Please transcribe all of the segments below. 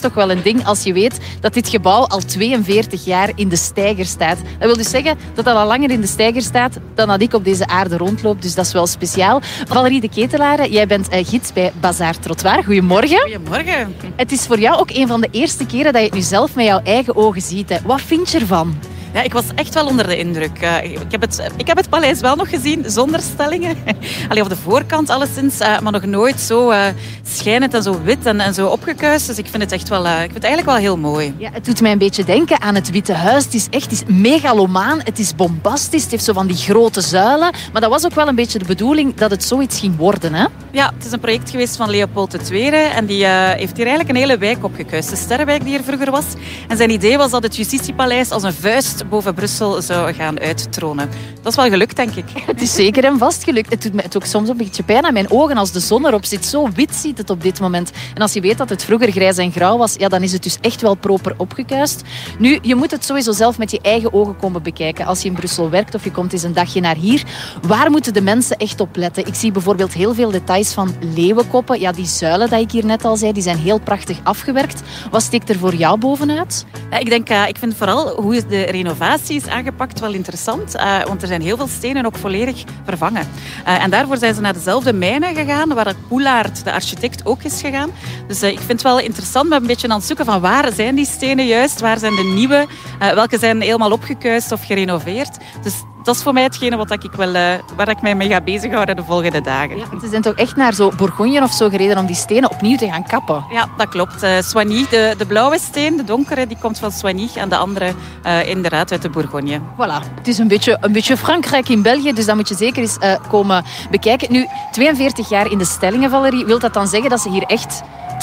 toch wel een ding als je weet dat dit gebouw al 42 jaar in de steiger staat. Dat wil dus zeggen dat dat al langer in de steiger staat dan dat ik op deze aarde rondloop. Dus dat is wel speciaal. Valerie de Ketelare, jij bent gids bij Bazaar Trottoir. Goedemorgen. Goedemorgen. Het is voor jou ook een van de eerste keren dat je het nu zelf met jouw eigen ogen ziet. Hè. Wat vind je ervan? Ja, ik was echt wel onder de indruk. Ik heb het paleis wel nog gezien, zonder stellingen. Allee, op de voorkant alleszins, maar nog nooit zo schijnend en zo wit en zo opgekuist. Dus ik vind het echt wel, ik vind het eigenlijk wel heel mooi. Ja, het doet mij een beetje denken aan het Witte Huis. Het is megalomaan, het is bombastisch, het heeft zo van die grote zuilen. Maar dat was ook wel een beetje de bedoeling dat het zoiets ging worden, hè? Ja, het is een project geweest van Leopold II. En die heeft hier eigenlijk een hele wijk opgekuist. De Sterrenwijk die er vroeger was. En zijn idee was dat het Justitiepaleis als een vuist boven Brussel zou gaan uittronen. Dat is wel gelukt, denk ik. Het is zeker en vast gelukt. Het doet me ook soms een beetje pijn aan mijn ogen als de zon erop zit. Zo wit ziet het op dit moment. En als je weet dat het vroeger grijs en grauw was, ja, dan is het dus echt wel proper opgekuist. Nu, je moet het sowieso zelf met je eigen ogen komen bekijken. Als je in Brussel werkt of je komt eens een dagje naar hier, waar moeten de mensen echt op letten? Ik zie bijvoorbeeld heel veel details van leeuwenkoppen. Ja, die zuilen dat ik hier net al zei, die zijn heel prachtig afgewerkt. Wat steekt er voor jou bovenuit? Ja, ik vind vooral hoe de renovatie is aangepakt wel interessant. Want er zijn heel veel stenen ook volledig vervangen. En daarvoor zijn ze naar dezelfde mijnen gegaan, waar Poelaert, de architect, ook is gegaan. Dus ik vind het wel interessant, maar een beetje aan het zoeken van waar zijn die stenen juist, waar zijn de nieuwe, welke zijn helemaal opgekuist of gerenoveerd. Dus dat is voor mij hetgene waar ik mij mee ga bezighouden de volgende dagen. Ja, ze zijn toch echt naar zo Bourgogne of zo gereden om die stenen opnieuw te gaan kappen? Ja, dat klopt. Soigny, de blauwe steen, de donkere, die komt van Soigny. En de andere inderdaad uit de Bourgogne. Voilà. Het is een beetje Frankrijk in België, dus dat moet je zeker eens komen bekijken. Nu, 42 jaar in de stellingen, Valerie. Wil dat dan zeggen dat ze hier echt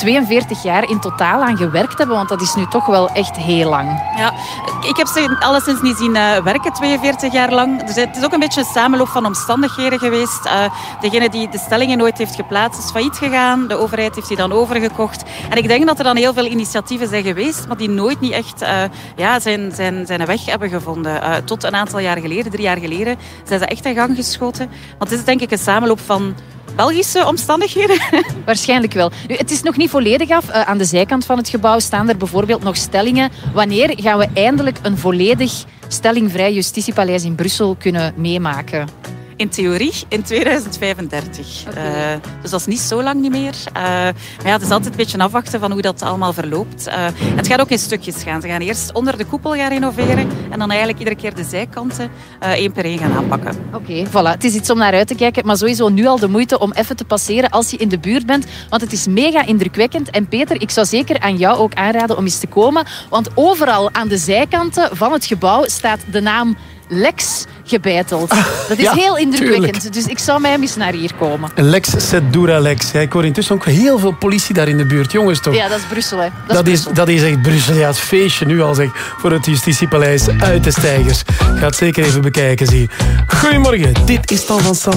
42 jaar in totaal aan gewerkt hebben? Want dat is nu toch wel echt heel lang. Ja, ik heb ze alleszins niet zien werken 42 jaar lang. Dus het is ook een beetje een samenloop van omstandigheden geweest. Degene die de stellingen nooit heeft geplaatst is failliet gegaan. De overheid heeft die dan overgekocht. En ik denk dat er dan heel veel initiatieven zijn geweest, maar die nooit niet echt zijn weg hebben gevonden. Tot een aantal jaar geleden, 3 jaar geleden, zijn ze echt in gang geschoten. Want het is denk ik een samenloop van Belgische omstandigheden? Waarschijnlijk wel. Nu, het is nog niet volledig af. Aan de zijkant van het gebouw staan er bijvoorbeeld nog stellingen. Wanneer gaan we eindelijk een volledig stellingvrij justitiepaleis in Brussel kunnen meemaken? In theorie in 2035. Okay. Dus dat is niet zo lang niet meer. Maar ja, het is altijd een beetje afwachten van hoe dat allemaal verloopt. Het gaat ook in stukjes gaan. Ze gaan eerst onder de koepel gaan renoveren en dan eigenlijk iedere keer de zijkanten 1 per 1 gaan aanpakken. Oké, voilà. Het is iets om naar uit te kijken, maar sowieso nu al de moeite om even te passeren als je in de buurt bent, want het is mega indrukwekkend. En Peter, ik zou zeker aan jou ook aanraden om eens te komen, want overal aan de zijkanten van het gebouw staat de naam Lex gebeiteld. Dat is heel indrukwekkend. Tuurlijk. Dus ik zou mij eens naar hier komen. Lex set dura lex. Ja, ik hoor intussen ook heel veel politie daar in de buurt. Jongens, toch? Ja, dat is Brussel. Hè. Dat is echt Brussel. Ja, het feestje nu al, zeg. Voor het Justitiepaleis uit de steigers. Ga het zeker even bekijken, zie. Goedemorgen. Dit is Tal van Sam.